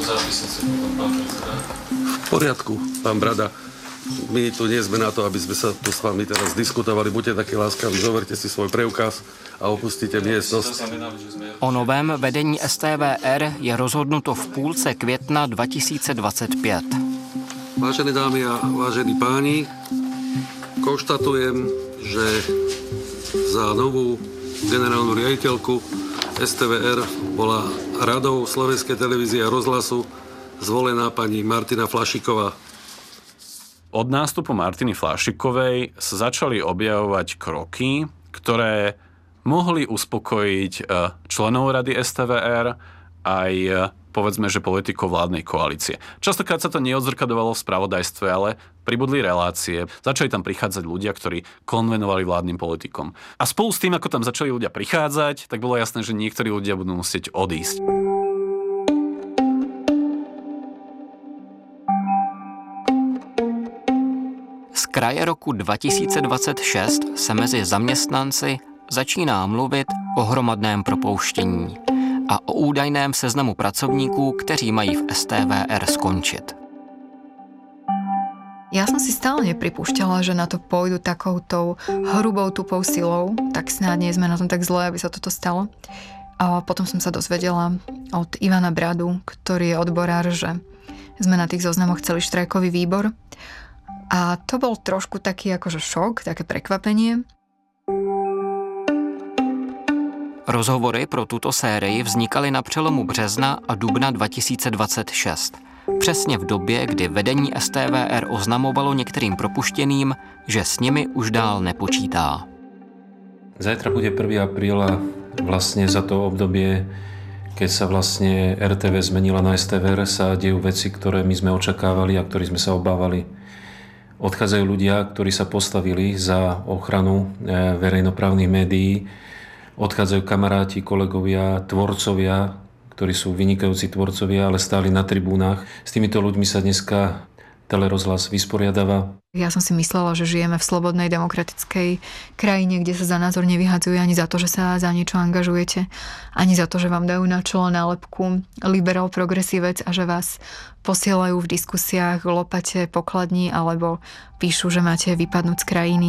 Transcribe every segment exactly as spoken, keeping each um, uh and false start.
V poriadku, pán Brada. My tu nie sme na to, aby sme sa tu s vami teraz diskutovali. Buďte takí láskaví, zoberte si svoj preukaz a opustite miestnosť. O novém vedení S T V R je rozhodnuto v půlce května dva tisíce dvacet pět. Vážené dámy a vážení páni, konštatujem, že za novú generálnu riaditeľku S T V R bola radou Slovenskej televízie a rozhlasu zvolená pani Martina Flašíková. Od nástupu Martiny Flašíkovej sa začali objavovať kroky, ktoré mohli uspokojiť členov rady S T V R aj, povedzme, že politikov vládnej koalície. Častokrát sa to neodzrkadovalo v spravodajstve, ale pribudli relácie. Začali tam prichádzať ľudia, ktorí konvenovali vládnym politikom. A spolu s tým, ako tam začali ľudia prichádzať, tak bolo jasné, že niektorí ľudia budú musieť odísť. Z kraje roku dva tisíce dvacet šest se mezi zaměstnanci začíná mluvit o hromadném propouštění a o údajném seznamu pracovníků, kteří mají v S T V R skončit. Ja som si stále nepripúšťala, že na to pôjdu takoutou hrubou, tupou silou, tak snáď nie sme na tom tak zle, aby sa toto stalo. A potom som sa dozvedela od Ivana Bradu, ktorý je odborár, že sme na tých zoznamoch chceli štrajkový výbor. A to bol trošku taký akože šok, také prekvapenie. Rozhovory pro tuto sérii vznikaly na přelomu března a dubna dva tisíce dvacet šest. Přesně v době, kdy vedení S T V R oznamovalo některým propuštěným, že s nimi už dál nepočítá. Zajtra bude prvého apríla vlastne za to obdobie, keď sa vlastne R T V zmenila na S T V R, sa dejú veci, ktoré my sme očakávali a ktorých sme sa obávali. Odchádzajú ľudia, ktorí sa postavili za ochranu verejnoprávnych médií. Odchádzajú kamaráti, kolegovia, tvorcovia, ktorí sú vynikajúci tvorcovia, ale stáli na tribúnach. S týmito ľuďmi sa dneska Telerozhlas vysporiadáva. Ja som si myslela, že žijeme v slobodnej demokratickej krajine, kde sa za názor nevyhadzujú ani za to, že sa za niečo angažujete, ani za to, že vám dajú na čelo nálepku liberál progresívec a že vás posielajú v diskusiách lopate pokladní alebo píšu, že máte vypadnúť z krajiny.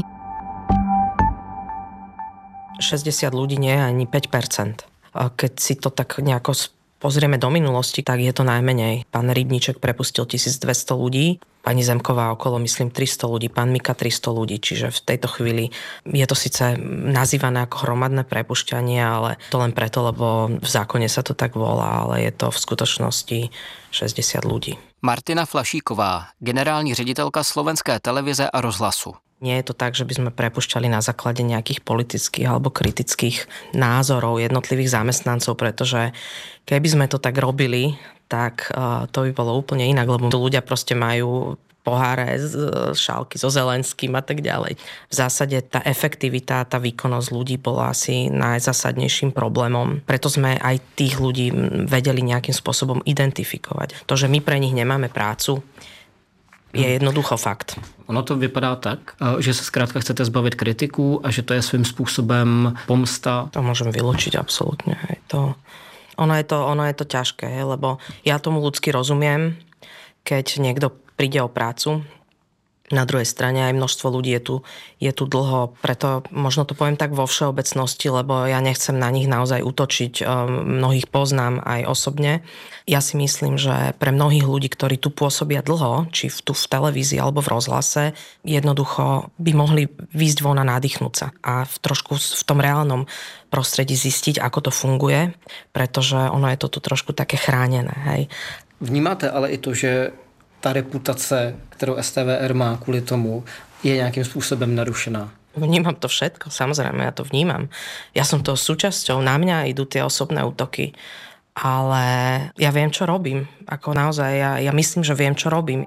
šesťdesiat ľudí nie je ani päť percent. A keď si to tak nejako pozrieme do minulosti, tak je to najmenej. Pán Rybníček prepustil tisícdvesto ľudí, pani Zemková okolo, myslím, tristo ľudí, pán Mika tristo ľudí, čiže v tejto chvíli je to síce nazývané ako hromadné prepušťanie, ale to len preto, lebo v zákone sa to tak volá, ale je to v skutočnosti šesťdesiat ľudí. Martina Flašíková, generální ředitelka Slovenské televize a rozhlasu. Nie je to tak, že by sme prepušťali na základe nejakých politických alebo kritických názorov jednotlivých zamestnancov, pretože keby sme to tak robili, tak to by bolo úplne inak, lebo ľudia proste majú poháre z šálky so Zelenským a tak ďalej. V zásade tá efektivita, tá výkonnosť ľudí bola asi najzásadnejším problémom. Preto sme aj tých ľudí vedeli nejakým spôsobom identifikovať. To, že my pre nich nemáme prácu, je jednoducho fakt. Ono to vypadá tak, že se zkrátka chcete zbavit kritiků a že to je svým způsobem pomsta. To môžem vylúčiť absolútne. Je to, ono, je to, ono je to ťažké, lebo ja tomu ľudsky rozumiem, keď niekto príde o prácu. Na druhej strane aj množstvo ľudí je tu, je tu dlho, preto možno to poviem tak vo všeobecnosti, lebo ja nechcem na nich naozaj útočiť, mnohých poznám aj osobne. Ja si myslím, že pre mnohých ľudí, ktorí tu pôsobia dlho, či tu v televízii alebo v rozhlase, jednoducho by mohli výjsť von a nadýchnúť sa a v trošku v tom reálnom prostredí zistiť, ako to funguje, pretože ono je to tu trošku také chránené. Hej. Vnímáte ale i to, že ta reputace, kterou S T V R má kvůli tomu, je nějakým způsobem narušená? Vnímam to všetko, samozrejme, ja to vnímam. Ja som toho súčasťou, na mňa idú tie osobné útoky, ale ja viem, čo robím. Ako naozaj, ja, ja myslím, že viem, čo robím.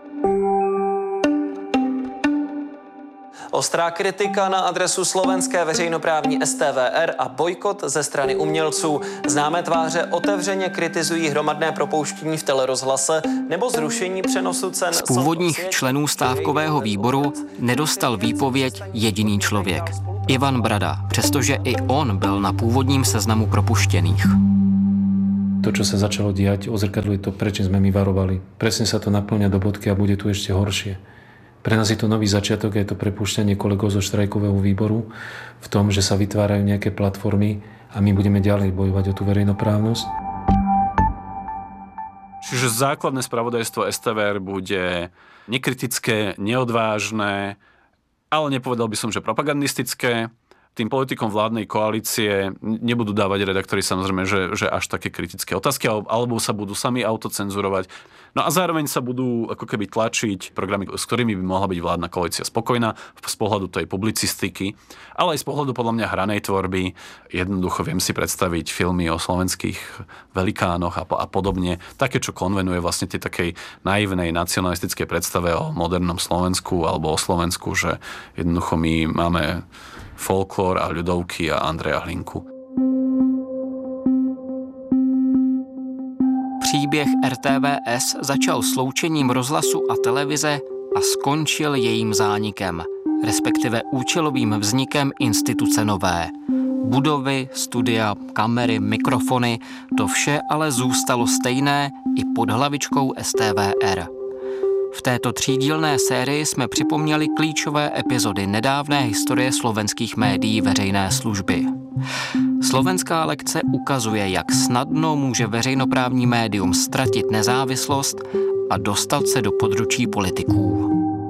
Ostrá kritika na adresu slovenské veřejnoprávní S T V R a bojkot ze strany umělců. Známé tváře otevřeně kritizují hromadné propouštění v Telerozhlase nebo zrušení přenosu cen. Z původních členů stávkového výboru nedostal výpověď jediný člověk. Ivan Brada, přestože i on byl na původním seznamu propuštěných. To, čo sa začalo diať, odzrkadľuje to, prečo sme my varovali. Presne sa to naplňa do bodky a bude tu ešte horšie. Pre nás je to nový začiatok, je to prepúšťanie kolegov zo štrajkového výboru v tom, že sa vytvárajú nejaké platformy a my budeme ďalej bojovať o tú verejnoprávnosť. Čiže základné spravodajstvo es té vé er bude nekritické, neodvážne, ale nepovedal by som, že propagandistické. Tým politikom vládnej koalície nebudú dávať redaktori samozrejme, že, že až také kritické otázky, alebo sa budú sami autocenzurovať. No a zároveň sa budú ako keby tlačiť programy, s ktorými by mohla byť vládna koalícia spokojná z pohľadu tej publicistiky, ale aj z pohľadu podľa mňa hranej tvorby. Jednoducho viem si predstaviť filmy o slovenských velikánoch a, a podobne. Také, čo konvenuje vlastne tej takej naivnej nacionalistickej predstave o modernom Slovensku alebo o Slovensku, že jednoducho my máme folklór a ľudovky a Andreja Hlinku. Příběh er té vé es začal sloučením rozhlasu a televize a skončil jejím zánikem, respektive účelovým vznikem instituce nové. Budovy, studia, kamery, mikrofony, to vše ale zůstalo stejné i pod hlavičkou es té vé er. V této třídílné sérii jsme připomněli klíčové epizody nedávné historie slovenských médií veřejné služby. Slovenská lekce ukazuje, jak snadno může veřejnoprávní médium ztratit nezávislost a dostat se do područí politiků.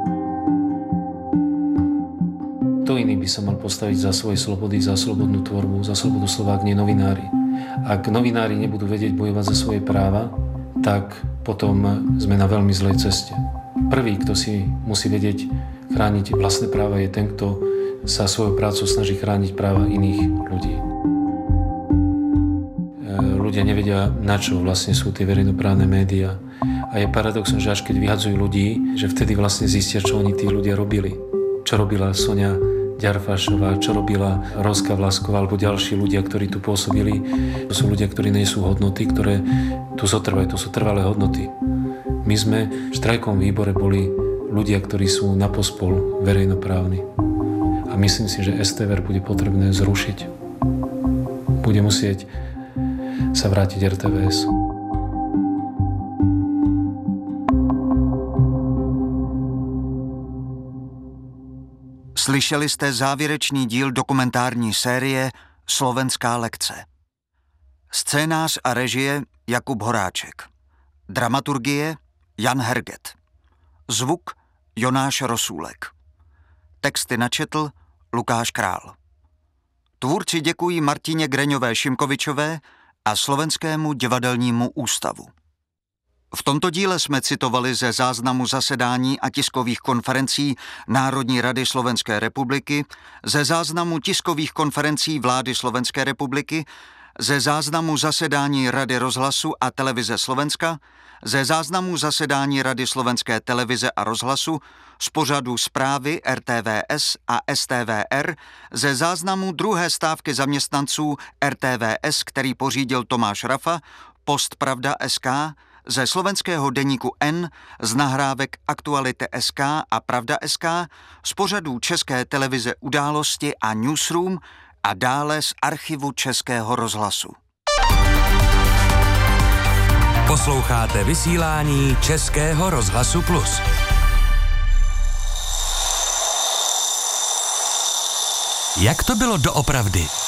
Kto iný by sa mal postaviť za svoje slobody, za slobodnú tvorbu, za slobodu slova, ak nie novinári. Ak novinári nebudú vedieť bojovať za svoje práva, tak potom sme na veľmi zlej ceste. Prvý, kto si musí vedieť chrániť vlastné práva, je ten, kto sa svojou prácou snaží chrániť práva iných ľudí. Ľudia nevedia, na čo vlastne sú tie verejnoprávne médiá. A je paradoxom, že až keď vyhadzujú ľudí, že vtedy vlastne zistia, čo oni tí ľudia robili. Čo robila Sonia Ďarfášová, čo robila Roska Vlasková alebo ďalší ľudia, ktorí tu pôsobili. To sú ľudia, ktorí nie sú hodnoty, ktoré tu zotrvajú, to sú trvalé hodnoty. My sme v štrajkovom výbore boli ľudia, ktorí sú na pospol verejnoprávni. A myslím si, že es té vé er bude potrebné zrušiť. Bude musieť sa vrátiť er té vé es. Slyšeli jste závěrečný díl dokumentární série Slovenská lekce. Scénář a režie Jakub Horáček. Dramaturgie Jan Herget. Zvuk Jonáš Rosůlek. Texty načetl Lukáš Král. Tvůrci děkují Martině Greňové-Šimkovičové a Slovenskému divadelnímu ústavu. V tomto díle jsme citovali ze záznamu zasedání a tiskových konferencí Národní rady Slovenské republiky, ze záznamu tiskových konferencí vlády Slovenské republiky, ze záznamu zasedání Rady rozhlasu a televize Slovenska, ze záznamu zasedání Rady Slovenské televize a rozhlasu, z pořadu zprávy er té vé es a es té vé er, ze záznamu druhé stávky zaměstnanců er té vé es, který pořídil Tomáš Rafa, Post Pravda tečka es ká, ze slovenského deníku N, z nahrávek Aktuality tečka es ká a Pravda tečka es ká, z pořadů České televize Události a Newsroom a dále z archivu Českého rozhlasu. Posloucháte vysílání Českého rozhlasu Plus. Jak to bylo doopravdy?